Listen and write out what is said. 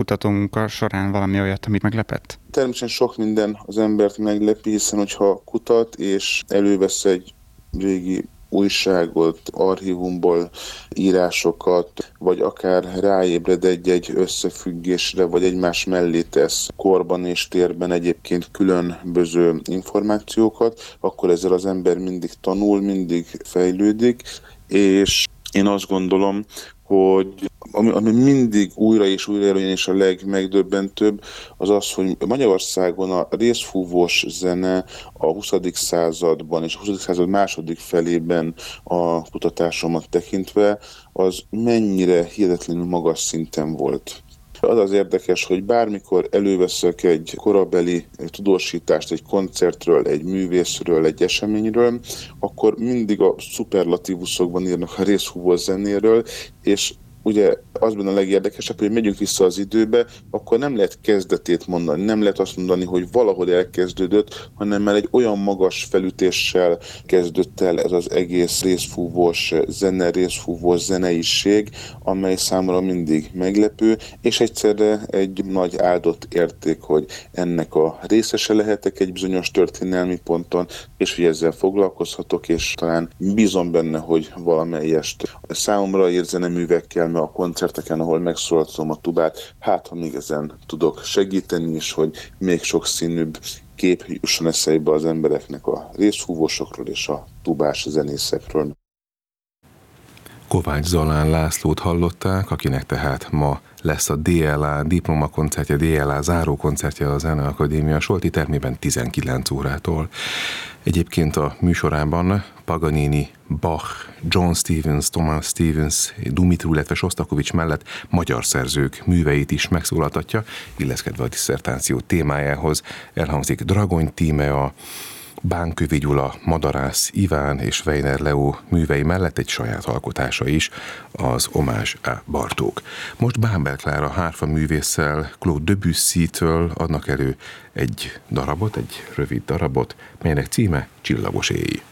kutatómunka során valami olyat, amit meglepett? Természetesen sok minden az embert meglepi, hiszen hogyha kutat és elővesz egy régi újságot, archívumból írásokat, vagy akár ráébred egy-egy összefüggésre, vagy egymás mellé tesz korban és térben egyébként különböző információkat, akkor ezzel az ember mindig tanul, mindig fejlődik, és én azt gondolom, hogy ami mindig újra és újra előjön, és a legmegdöbbentőbb, az az, hogy Magyarországon a részfúvós zene a 20. században és a 20. század második felében a kutatásomat tekintve, az mennyire hihetetlenül magas szinten volt. Az az érdekes, hogy bármikor előveszek egy korabeli tudósítást egy koncertről, egy művészről, egy eseményről, akkor mindig a szuperlatívuszokban írnak a részfúvó zenéről, és ugye az benne a legérdekesebb, hogy megyünk vissza az időbe, akkor nem lehet kezdetét mondani, nem lehet azt mondani, hogy valahol elkezdődött, hanem már egy olyan magas felütéssel kezdődött el ez az egész részfúvós zene, részfúvós zeneiség, amely számomra mindig meglepő, és egyszerre egy nagy áldott érték, hogy ennek a részese lehetek egy bizonyos történelmi ponton, és hogy ezzel foglalkozhatok, és talán bízom benne, hogy valamelyest számomra írt zeneművekkel, mert a koncerteken, ahol megszólaltatom a tubát, hát ha még ezen tudok segíteni is, hogy még sokszínűbb kép jusson eszeibe az embereknek a részfúvósokról és a tubás zenészekről. Kovács Zalán Lászlót hallották, akinek tehát ma lesz a DLA diplomakoncertje, DLA zárókoncertje a Zeneakadémia Solti termében 19 órától. Egyébként a műsorában Paganini, Bach, John Stevens, Thomas Stevens, Dumitru, illetve Sostakovics mellett magyar szerzők műveit is megszólaltatja, illeszkedve a disszertáció témájához. Elhangzik Dragony Tímea, Bánkövi Gyula, Madarász Iván és Weiner Leó művei mellett egy saját alkotása is, az Hommage à Bartók. Most Bámbel Klára hárfa művésszel Claude Debussy-től adnak elő egy darabot, egy rövid darabot, melynek címe Csillagos éj.